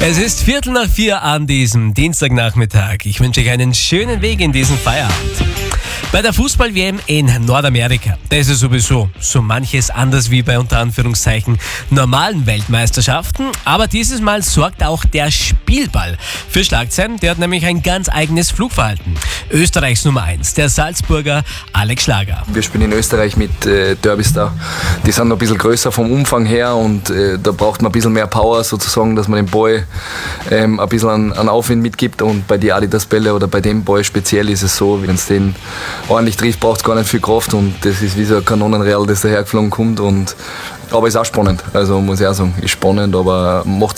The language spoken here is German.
Es ist 3:45 an diesem Dienstagnachmittag. Ich wünsche euch einen schönen Weg in diesen Feierabend. Bei der Fußball-WM in Nordamerika, da ist es sowieso so manches anders wie bei unter Anführungszeichen normalen Weltmeisterschaften. Aber dieses Mal sorgt auch der Spielball für Schlagzeilen. Der hat nämlich ein ganz eigenes Flugverhalten. Österreichs Nummer 1, der Salzburger Alex Schlager. Wir spielen in Österreich mit Derbystar. Die sind noch ein bisschen größer vom Umfang her und da braucht man ein bisschen mehr Power sozusagen, dass man dem Ball ein bisschen an Aufwind mitgibt. Und bei den Adidas-Bälle oder bei dem Ball speziell ist es so, wenn es den ordentlich trifft, braucht es gar nicht viel Kraft und das ist wie so ein Kanonenreal, das dahergeflogen kommt. Aber ist auch spannend, also muss ich auch sagen, ist spannend, aber macht